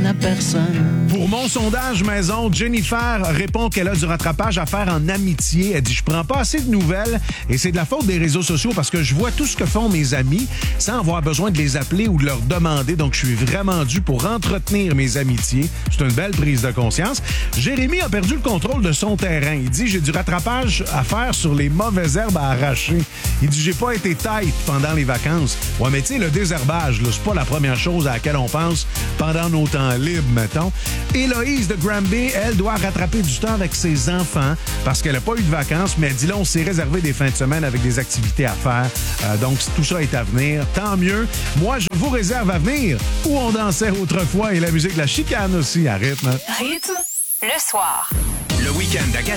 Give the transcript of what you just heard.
à personne. Pour mon sondage maison, Jennifer répond qu'elle a du rattrapage à faire en amitié. Elle dit « Je prends pas assez de nouvelles et c'est de la faute des réseaux sociaux parce que je vois tout ce que font mes amis sans avoir besoin de les appeler ou de leur demander. Donc, je suis vraiment dû pour entretenir mes amitiés. » C'est une belle prise de conscience. Jérémy a perdu le contrôle de son terrain. Il dit « J'ai du rattrapage à faire sur les mauvaises herbes à arracher. » Il dit « J'ai pas été tight pendant les vacances. » Ouais, mais tu sais, le désherbage, là, c'est pas la première chose à laquelle on pense pendant nos temps libres, mettons. Héloïse de Granby, elle doit rattraper du temps avec ses enfants parce qu'elle n'a pas eu de vacances, mais elle dit là, on s'est réservé des fins de semaine avec des activités à faire. Donc, tout ça est à venir. Tant mieux. Moi, je vous réserve à venir où on dansait autrefois et la musique, la chicane aussi, à rythme. Rythme le soir. Le week-end à 4